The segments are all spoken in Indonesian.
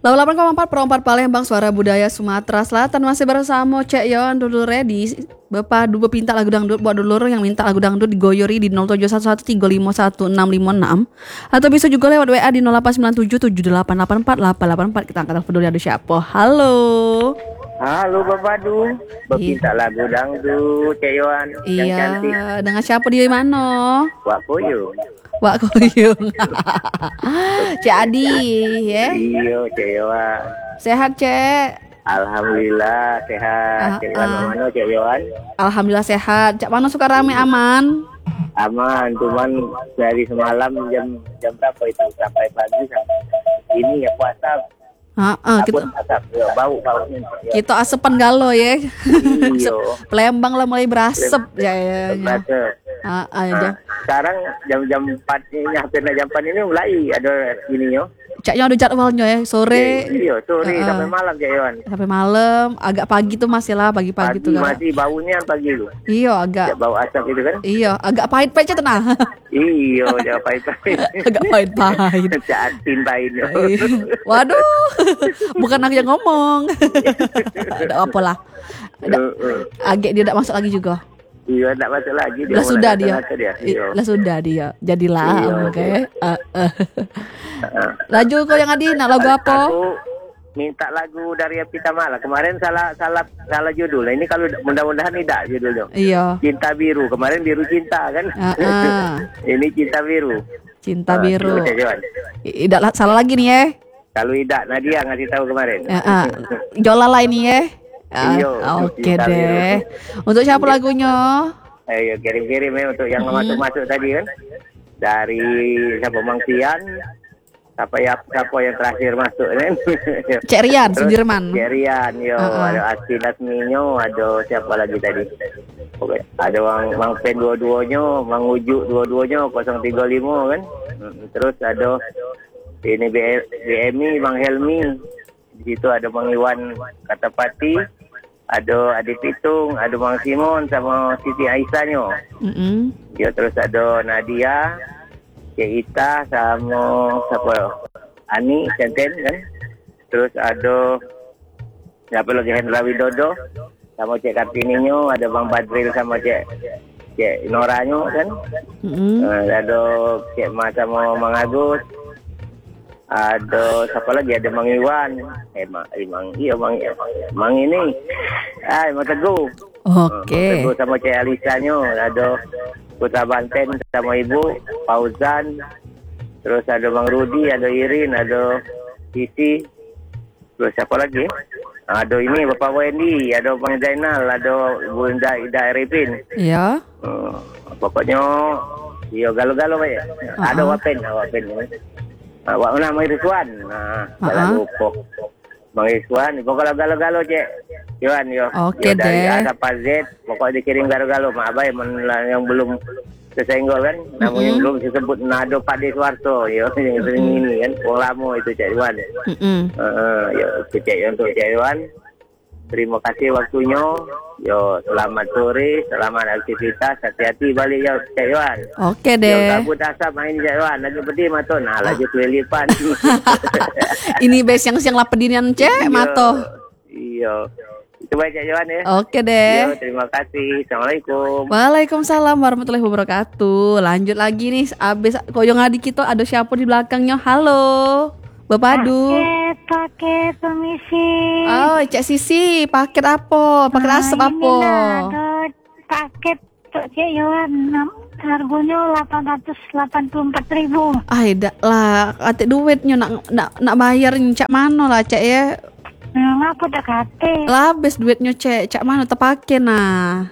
88,4 Perompat Palembang, Suara Budaya Sumatera Selatan. Masih bersama Cek Yon dulu ready. Bapak dua pinta lagu dangdut buat dulur yang minta lagu dangdut digoyori di 0711351856 atau bisa juga lewat WA di 089778848884. Kita angkat peduli ada siapa. Halo. Halo Bapak Du, berpinta lagu dangdut Cek Yohan yang cantik. Iya, dengan siapa di mana? Wak Koyo. Wak Koyung. Cek Adi, ya. Iya Cek Yohan. Sehat, Cek? Alhamdulillah sehat. Cek Yohan mana Cek Yohan? Alhamdulillah sehat. Cak mana suka rame aman? Aman, cuman dari semalam jam berapa itu sampai pagi sampai ini ya puasa. Kita asepan galo ya. Iya. Palembang lah mulai berasap ya. Sekarang jam 4 ini hampir jam 4 ini mulai ada ini yo. Caknya ada jadwalnya ya sore. Iya sore sampai malam Cak Yohan. Sampai malam, agak pagi tuh masih lah pagi-pagi tuh. Masih baunya pagi lu. Iya agak. Bau asap itu kan? Iya agak pahit-pahit tenang. Iya jangan pahit-pahit. Agak pahit-pahit. Catin pahit. Waduh, bukan aku yang ngomong. Ada apa lah? Agak dia tidak masuk lagi juga. Iya, tak masuk lagi dia. Lah sudah dia. Lah sudah dia. Jadilah, oke. Laju kau yang Adi nak lagu apa? Aku minta lagu dari Pita Mala. Kemarin salah judul. Nah, ini kalau mudah-mudahan tidak judulnya. Iya. Cinta Biru. Kemarin Biru Cinta kan? Ini Cinta Biru. Cinta Biru. Tidak salah lagi nih ya. Kalau tidak Nadia ngasih tahu kemarin. Jolala ini ya. Oke deh. Biru. Untuk siapa lagunya? Ayo kirim-kirim ya untuk yang masuk tadi kan. Dari siapa Mang Tian, siapa yang terakhir masuk kan. Cek Rian Sudirman. Cek Rian, ada Asti Lasminyo, ada siapa lagi tadi? Oke, ada Mang Pen dua-duanya, Mang Ujuk dua-duanya 035 kan. Terus ada ini BMI, Bang Helmi. Di situ ada Bang Iwan Katapati, ada Adi Pitung, ada Bang Simon sama Siti Aisyahnya. Ya, terus ada Nadia, Cik Ita sama siapa? Ani Centen kan. Terus ada siapa lagi Hendra Widodo sama Cik Kartininyo, ada Bang Badril sama Cik Noranyo kan. Ada Cik Ma sama Mang Agus. Ada siapa lagi, ada Mang Iwan, Mang ini, Mang Teguh. Oke. Teguh sama Cik Alisanya, ada Putra Banten sama Ibu Fauzan, terus ada Mang Rudi, ada Irin, ada Sisi, terus siapa lagi? Ada ini Bapak Wendy, ada Bang Zainal, ada Bu Ida Arifin. Iya. Pokoknya, iya galau-galau ya. Ada Wapen. Wak nama Rizwan. Jangan lupa Bang Rizwan. Pokoknya galo-galo Cek Yohan yo. Oke deh. Dari ada Pak Z. Pokoknya dikirim galo-galo. Mak Abay yang belum kesenggol kan. Namun yang belum disebut Nado Pak Deswarto yo. Yang sering ini kan. Lamo itu Cek Yohan. Yo Cek Yohan untuk Cek Yohan. Terima kasih waktunya. Yo, selamat sore, selamat aktivitas, hati-hati balik ya Cek Yohan. Oke deh. Yo, kabut asap main Cek Yohan, lagi pedih mato. Nah, lagi kelilipan. Ini base yang siang lapedinian Cek mato. Iya. Itu baik Cek Yohan ya. Oke deh. Yo, terima kasih. Assalamualaikum. Waalaikumsalam warahmatullahi wabarakatuh. Lanjut lagi nih, abis koyong adik kita ada siapa di belakangnya? Halo. Bapak Adu. Paket permisi. Oh, Cek Sisi, paket apa? Paket asap apa? Ada paket untuk Cek Yohan. Harganya 884.000. Dak lah, kate duitnya nak bayar Cak mano lah Cek ya. Aku tak kate. Labes duitnya Cak mano tepake nah.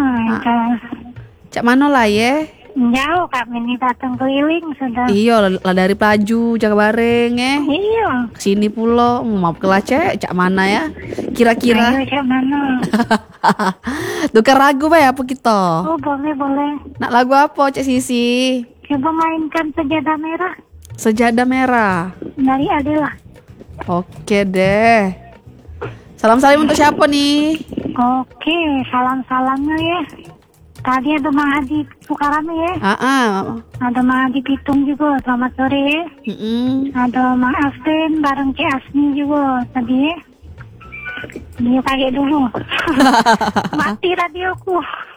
Cak mano lah ya. Jauh Kak Mini datang keliling sudah. Iya lah dari Pelaju jaga bareng ya. Iya. Sini pulau mau ke Cak mana ya? Kira-kira. Ayo Cak mana? Tukar lagu ya apa kita? Oh boleh. Nak lagu apa Cek Sisi? Coba mainkan Sejadah Merah. Sejadah Merah. Dari Adela. Oke deh. Salam-salim untuk siapa nih? Oke, salam-salamnya ya. Tadi ada Mang Adi Sukarame ya. Ada Mang Adi Pitung juga. Selamat sore. Ada Mang Astin bareng Cik Asmi juga tadi. Dia kaget dulu. Mati radioku.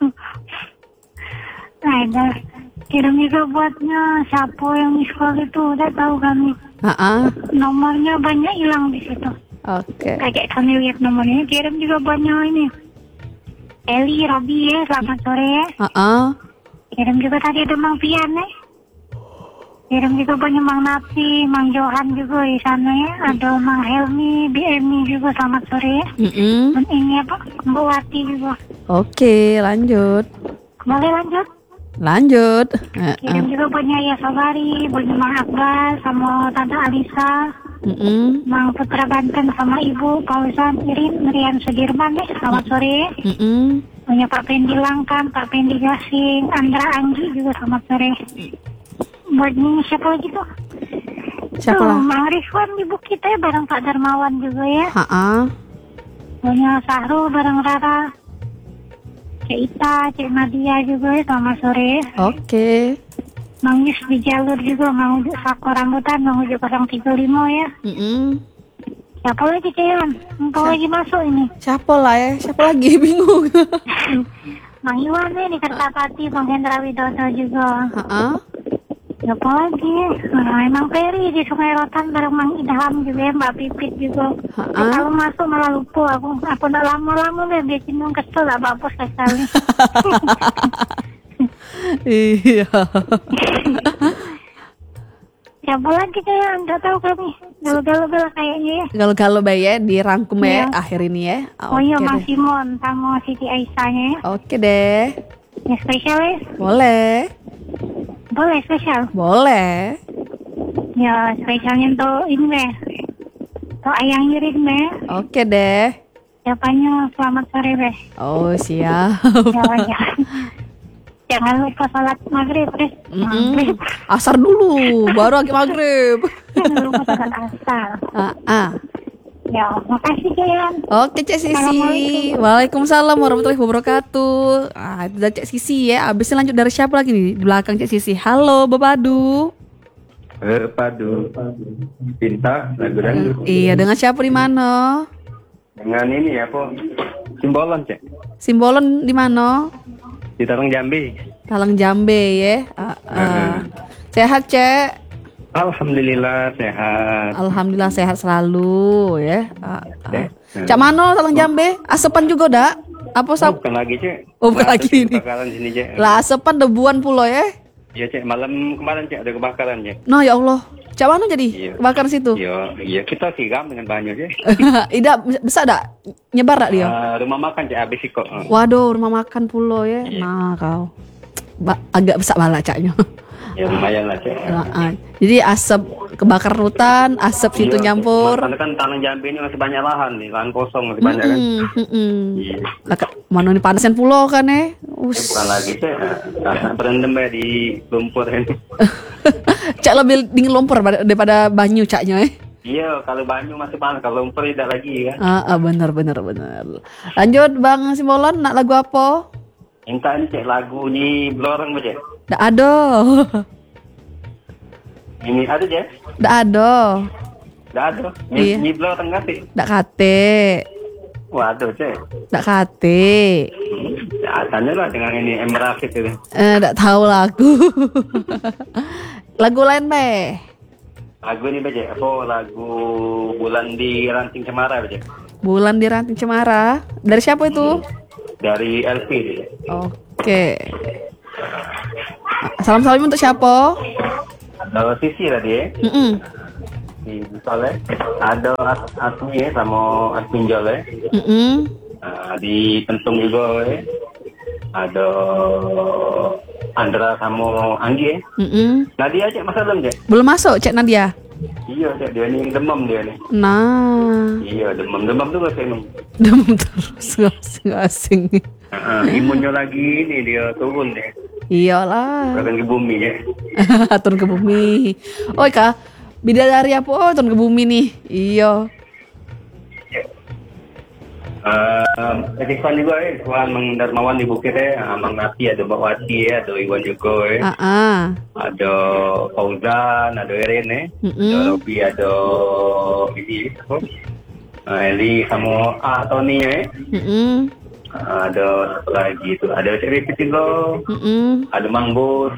Nah, dah. Kirim juga buatnya siapa yang miss call itu. Udah tahu kami. Nomornya banyak hilang di situ. Oke. Kayak kami lihat nomornya. Kirim juga buatnya ini. Eli, Robi ya, selamat sore ya. Kirim juga tadi ada Mang Pian ya. Kirim juga banyak Mang Napi, Mang Johan juga di sana ya. Ada Mang Helmi, BMI juga selamat sore ya. Dan ini apa, Mbak Wati juga. Oke, lanjut. Boleh lanjut? Lanjut. Kirim juga banyak ya Sabari, banyak Mang Akbar sama Tante Alisa. Mang Putra Banten sama Ibu Pausan Irin Merian Sudirman deh. Selamat sore. Punya Pak Pendi Langkan, Pak Pendi Gasing, Andra Anggi juga selamat sore. Buat ini siapa lagi tuh? Siapa lah? Mang Rizwan ibu kita ya bareng Pak Darmawan juga ya. Punya Sahrul bareng Rara. Cik Ita, Cik Nadia juga ya selamat sore. Oke. Mang Yus di jalur juga, Mang Ujuk Sako Rambutan, Mang Ujuk 035 ya. Siapa lagi Cian? Engkau lagi masuk ini. Siapa lah ya? Siapa lagi? Bingung. Mang Iwan nih di Kertapati, Bang Hendra Widodo juga. Siapa lagi? Mang Peri di Sungai Rotan bareng Mang Idham juga ya, Mbak Pipit juga. Kalau masuk malah lupa aku udah lama-lama deh bikin dong kesel lah Mbak Bos sekali. Iya. Siapa lagi kayak nggak tahu kami. Galau-galau kayaknya ya. Galau-galau bayi ya dirangkum ya akhir ini ya. Oh iya Mang Simon sama Siti Aisyahnya ya. Oke deh. Ya spesial ya. Boleh. Boleh spesial. Boleh. Ya spesialnya untuk ini deh. Untuk Ayang Yirin deh. Oke deh. Siapanya selamat sore deh. Oh siap. Ya. Jangan lupa salat maghrib deh. Maghrib. Asar dulu, baru lagi maghrib. Jangan lupa salat asar. Ya, makasih Cian. Oke Cek Sisi. Waalaikumsalam warahmatullahi wabarakatuh. Itu udah Cek Sisi ya. Abisnya lanjut dari siapa lagi nih di belakang Cek Sisi. Halo Bapadu. Berpadu Cinta lagu dangdut. Iya, dengan siapa di mana? Dengan ini ya po Simbolon Cek. Simbolon di mana? Di Talang Jambi. Talang Jambe ya. Sehat Cek? Alhamdulillah sehat. Alhamdulillah sehat selalu ya. Cak mano Talang Jambe? Asepan juga dak? Apa Bukan lagi Cek. Oh bukan lagi ini. Kebakaran sini Cek. Lah asepan debuan pulau ya? Iya Cek, malam kemarin Cek ada kebakaran Cek. No ya Allah. Cak mano jadi kebakaran situ? Iya kita siram dengan banyak Cek. Tidak bisa dak? Nyebar dak dia? Rumah makan Cek habis kok. Waduh rumah makan pulau ya. Nah kau agak besar bala Caknya. Ya lumayan lah Cek. Jadi asap kebakaran hutan, asap situ nyampur. Karena kan Talang Jambi ini masih banyak lahan nih, lahan kosong masih banyak kan. Mana nih panasan pulau kan ya? Bukan lagi Cek, berendam ya di lumpur ini. Cak lebih dingin lumpur daripada banyu Caknya ya. Iya, kalau banyu masih panas, kalau lumpur tidak lagi kan. Benar. Lanjut Bang Simbolon, nak lagu apa? Minta ini Cek lagu ni Blorong Cek. Dak ada. Ini ada Cek? Dak ada. Dak ada. Ni Blorong nggak sih? Dak kate. Waduh Cek. Dak kate. Ya, tanya lah dengan ini Emrafit itu. Dak tahu lagu. Lagu lain be. Lagu ini Cek, apa lagu Bulan di Ranting Cemara Cek. Bulan di Ranting Cemara. Dari siapa itu? Dari LP Cek. Oke. Salam-salam untuk siapa? Ada Sisi tadi ya. Di Soleh. Ada Asmi ya sama Asmin Jole. Di Pentung juga ya. Ada Andra sama Anggi ya. Nadia Cek masuk belum Cek? Belum masuk Cek Nadia. Iya Cek, dia ini demam dia nih. Nah. Iya demam tuh gak sih? Demam terus asing. Imunnya lagi ini dia turun deh. Iyalah. Turun ke bumi ya. Turun ke bumi. Oh Kak, bidadari apa? Oh turun ke bumi nih. Iya. Iwan juga Iwan Mang Darmawan di Bukit Mang Nati ada Mbak Wati ada Iwan juga ada Fauzan ada Irene ada Robi ada ini Eli sama Tony ada apa lagi itu ada Cik Ripit lo ada Mang Bos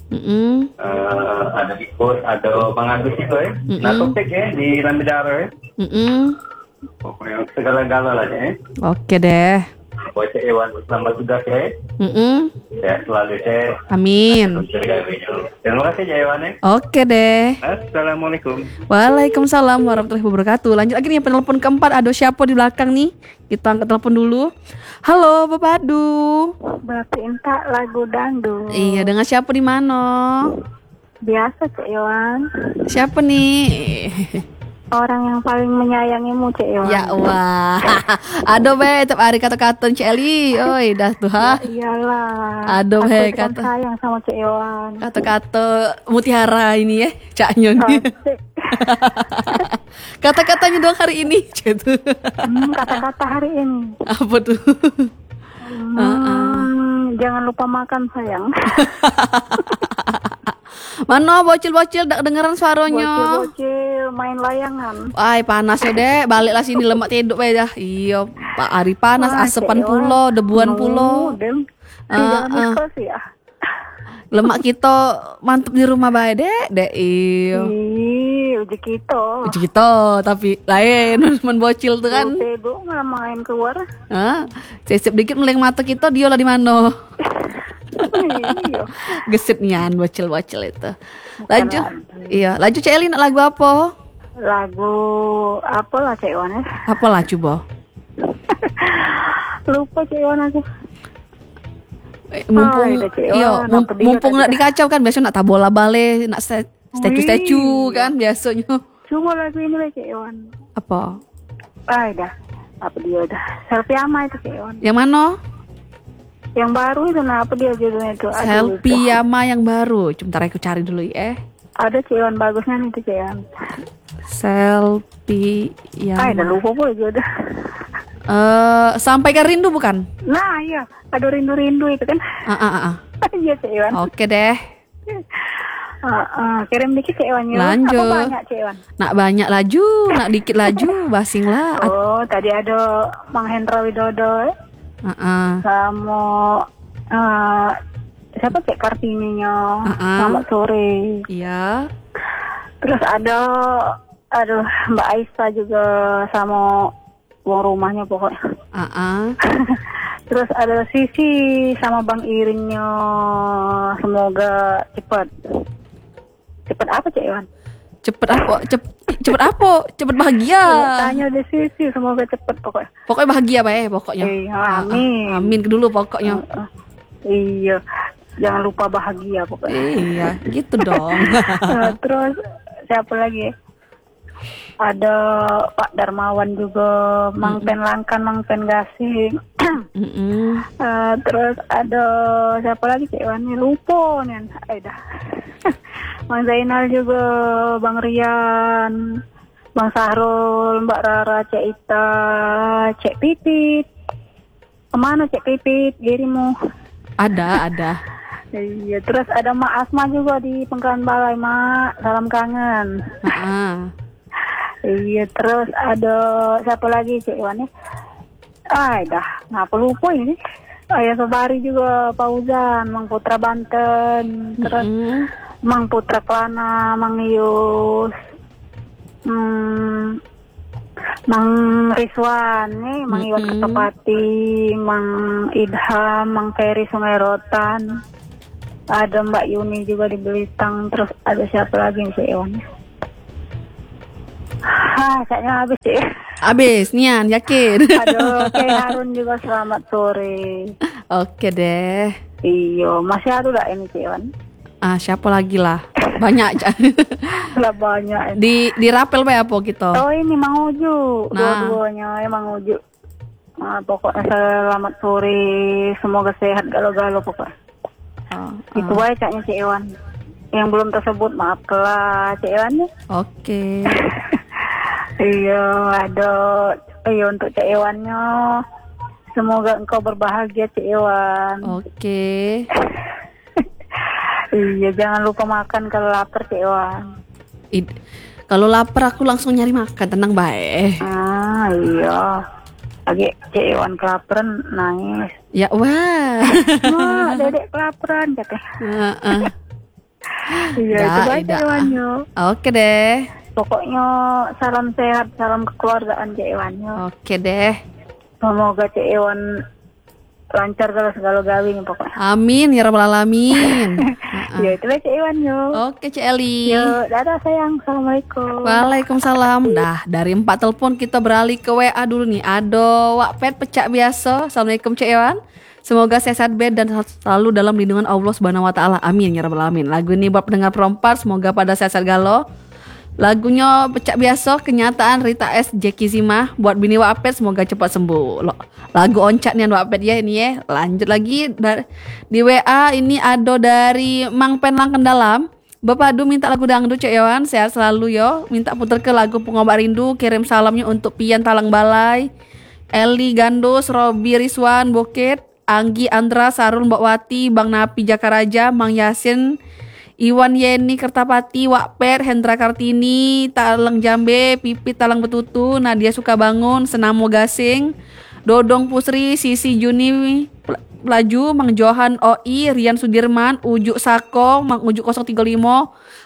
ada Big Boss ada Bang Agus itu nah topik di Lambedara pokoknya segala-gala lah Oke deh. Buat Cik Iwan selamat tugas sehat selalu Cik. Amin. Terima kasih Cik Iwan Oke deh. Assalamualaikum. Waalaikumsalam warahmatullahi wabarakatuh. Lanjut lagi nih penelpon keempat. Ada siapa di belakang nih? Kita angkat telepon dulu. Halo Bapak Adu. Minta lagu dangdut. Iya, dengan siapa di mana? Biasa Cik Iwan. Siapa nih? Orang yang paling menyayangimu Cik Iwan. Ya wah. Aduh be, tiap hari kata-kata Cik Eli. Oi, dah tuh ha. Iyalah. Aduh be, Aku kan kata sayang sama Cik Iwan. kata-kata mutiara ini ya, Cak Nyon. Kata-katanya doang hari ini, gitu. Kata-kata hari ini. Apa tuh? Jangan lupa makan sayang. Mana bocil-bocil dengeran suaranya? Bocil main layangan. Ay panas ya dek, baliklah sini lemak tidur be dah. Iya, Pak hari panas, asepan pulo, debuan pulo. Ya. Lemak kita mantep di rumah bae dek. Iya. Uji kita. Uji kita, tapi lain men bocil tuh kan. Tidur malah main keluar. Sesep dikit meleng mata kita, dia lah di mana? Iya. Gesit nian bocil-bocil itu. Lanjut. Iya, lanjut Cik Eli nak lagu apa? Lagu apa lah Cik Iwan ya? Apalah coba? Lupa Cik Iwan aja. Mumpung nak dikacau kan biasa nak tabola bale, nak statue kan biasanya. Cuma lagu ini lah Cik Iwan. Apa? Dah. Apa dia udah? Selfie ama itu Cik Iwan. Yang mana? Yang baru itu apa dia judulnya itu? Selfie Yama yang baru. Sebentar aku cari dulu ya. Ada Cik Iwan bagusnya nih Cik Iwan. Selfie Yama. Udah lupa pula juga. Sampaikan rindu bukan? Nah iya, ada rindu-rindu itu kan. Iya Cik Iwan. Oke deh. Kirim dikit Cik Iwan. Lanjut. Apa banyak Cik Iwan? Nak banyak laju, nak dikit laju, basing lah. Oh, tadi ada Mang Hendra Widodo. Sama siapa Cik Kartininya. Selamat sore. Iya. Terus ada Mbak Aisyah juga sama uang rumahnya pokoknya. Terus ada Sisi sama Bang Irinnya. Semoga cepat apa Cik Iwan? Cepet apa? Cepet apa? Cepet bahagia. Tanya di Sisi, semoga cepet pokoknya. Pokoknya bahagia pokoknya. Amin. Amin dulu pokoknya. Iya. Jangan lupa bahagia pokoknya. Iya, gitu dong. Terus siapa lagi? Ada Pak Darmawan juga, Mang Pen Langkan, Mang Pen Gasing. Terus ada siapa lagi Cik Iwan? Lupa nih. Dah. Mang Zainal juga, Bang Rian, Bang Sahrul, Mbak Rara, Cik Ita, Cik Pipit. Kemana Cik Pipit? Dirimu? Ada. Iya, terus ada Mak Asma juga di Pengkalan Balai, Mak. Salam kangen. Iya, terus ada siapa lagi Cik Iwan ya? Dah, ngapa lupa ini? Ayah Sobari juga, Fauzan, Mang Putra Banten, terus Mang Putra Kelana, Mang Yus, Mang Rizwan nih, Mang Iwan Kertopati, Mang Idham, Mang Ferry Sungai Rotan, ada Mbak Yuni juga di Belitang, terus ada siapa lagi nih Cik Iwan? Kayaknya habis sih. Habis, Nian, yakin? Aduh, Cik Harun juga selamat sore. Oke deh. Iya, masih ada gak ini Cik Iwan? Siapa lagi lah? Banyak. Lah banyak. Di rapel apa gitu? Oh ini Mang Uju, dua-duanya Mang Uju. Pokoknya selamat sore, semoga sehat galau-galau pokoknya. Itu baik Caknya Cik Iwan. Yang belum tersebut maaflah Cik Iwan ya. Oke. Iya, ada untuk Cak Iwannya. Semoga engkau berbahagia Cak Iwan. Oke. Iya, jangan lupa makan kalau lapar Cak Iwan. Kalau lapar aku langsung nyari makan, tenang bae. Iya. Lagi Cak Iwan kelaparan nangis. Ya wah. Wah, dedek kelaparan katanya. Iya, itu baik Cak Iwannya. Oke deh. Pokoknya salam sehat, salam kekeluargaan Cak Iwannya. Oke deh. Semoga Cak Iwan lancar kalau segala gawing pokoknya. Amin ya rabbal alamin. Ya itu Cak Iwannya. Oke Cak Eli. Yo, dadah sayang. Assalamualaikum. Waalaikumsalam. Dah, dari 4 telepon kita beralih ke WA dulu nih. Ado Wakpet pecah biasa. Assalamualaikum Cak Iwan. Semoga sehat bed dan selalu dalam lindungan Allah Subhanahu wa taala. Amin ya rabbal alamin. Lagu ini buat pendengar perempat, semoga pada sehat galau. Lagunya pecah biasa, kenyataan Rita S Jeki Zima buat bini Wakpet, semoga cepat sembuh. Lagu oncak nih Wakpet ya ini ya. Lanjut lagi di WA ini ada dari Mang Pen Lang Kendalam. Bapak Du minta lagu dangdut Cak Iwan, sehat selalu yo. Minta puter ke lagu Pengobat Rindu, kirim salamnya untuk Pian Talang Balai, Eli Gandos, Robi Rizwan Bukit, Anggi Andra, Sarul Mbak Wati, Bang Napi Jakaraja, Mang Yasin, Iwan Yeni Kertapati, Wakpet, Hendra Kartini, Talang Jambe, Pipit Talang Betutu, Nadia Sukabangun, Senamo Gasing, Dodong Pusri, Sisi Juni Pelaju, Mang Johan OI, Rian Sudirman, Ujuk Sako, Mang Ujuk 035,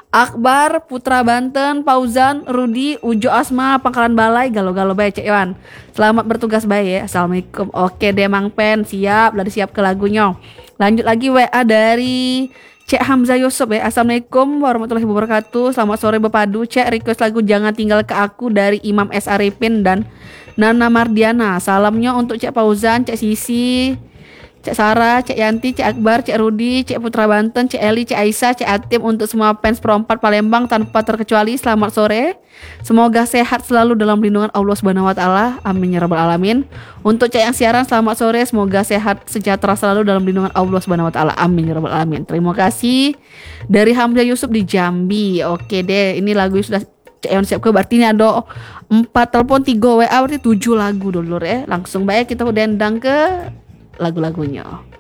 Akbar, Putra Banten, Fauzan, Rudi, Ujo Asma, Pangkalan Balai, Galo-galo bae Cak Iwan. Selamat bertugas bae ya. Assalamualaikum. Oke deh Mang Pen, siap, udah siap ke lagunya. Lanjut lagi WA dari Cek Hamzah Yusuf ya. Assalamualaikum warahmatullahi wabarakatuh. Selamat sore Bepadu. Cek request lagu Jangan Tinggal Ke Aku dari Imam S. Arifin dan Nana Mardiana. Salamnya untuk Cek Fauzan, Cek Sisi, Cek Sarah, Cek Yanti, Cek Akbar, Cek Rudi, Cek Putra Banten, Cek Eli, Cek Aisyah, Cek Atim, untuk semua fans perempat Palembang tanpa terkecuali. Selamat sore. Semoga sehat selalu dalam lindungan Allah Subhanahu wa taala. Amin ya rabbal alamin. Untuk Cek yang siaran selamat sore, semoga sehat sejahtera selalu dalam lindungan Allah Subhanahu wa taala. Amin ya rabbal alamin. Terima kasih dari Hamzah Yusuf di Jambi. Oke deh, ini lagu sudah Cek Iwan siap ke, berarti ini ada 4 telepon 3 WA, berarti 7 lagu dulu ya. Langsung baik kita udah dendang ke lagu-lagunya.